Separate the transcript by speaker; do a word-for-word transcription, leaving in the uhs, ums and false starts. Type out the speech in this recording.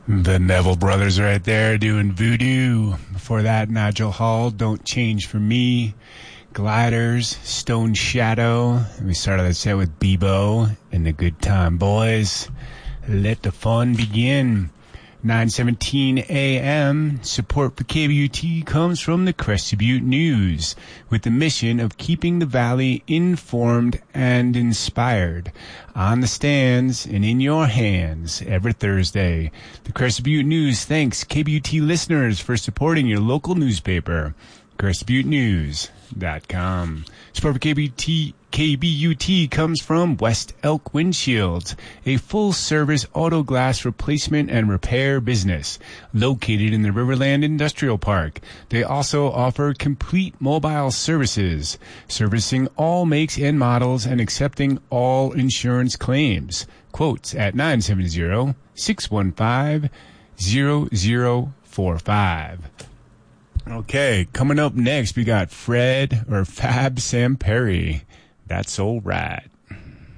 Speaker 1: The Neville Brothers right there doing Voodoo. Before that, Nigel Hall, Don't Change For Me. Gliders, Stone Shadow. And we started that set with Bebo and the Good Time Boys. Let the fun begin. nine seventeen a.m. Support for K B U T comes from the Crested Butte News, with the mission of keeping the Valley informed and inspired. On the stands and in your hands every Thursday. The Crested Butte News thanks K B U T listeners for supporting your local newspaper. Crested Butte News dot com. Support for K B U T K B U T comes from West Elk Windshields, a full-service auto glass replacement and repair business located in the Riverland Industrial Park. They also offer complete mobile services, servicing all makes and models and accepting all insurance claims. Quotes at nine seven zero, six one five, zero zero four five. Okay, coming up next, we got Fred or Fab Sam Perry. That's all right.